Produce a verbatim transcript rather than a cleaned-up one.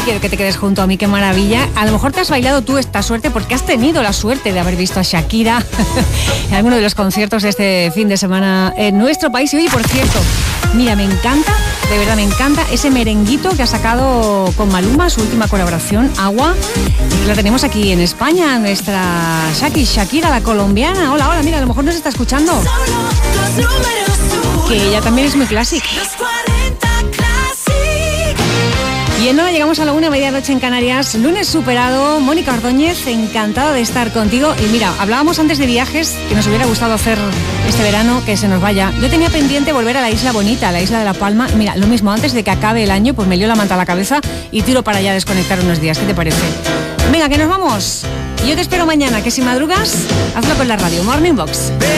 quiero que te quedes junto a mí, qué maravilla. A lo mejor te has bailado tú esta suerte porque has tenido la suerte de haber visto a Shakira en alguno de los conciertos de este fin de semana en nuestro país. Y oye, por cierto, mira, me encanta, de verdad me encanta ese merenguito que ha sacado con Maluma, su última colaboración, Agua. La tenemos aquí en España, nuestra Shaki, Shakira, la colombiana. Hola, hola, mira, a lo mejor nos está escuchando. Que ella también es muy clásica. Y en nada llegamos a la una, medianoche en Canarias. Lunes superado. Mónica Ordóñez, encantada de estar contigo. Y mira, hablábamos antes de viajes que nos hubiera gustado hacer este verano, que se nos vaya. Yo tenía pendiente volver a la isla bonita, a la isla de La Palma. Mira, lo mismo, antes de que acabe el año, pues me lío la manta a la cabeza y tiro para allá a desconectar unos días. ¿Qué te parece? Venga, que nos vamos. Yo te espero mañana, que si madrugas, hazlo con la radio. Morning Box.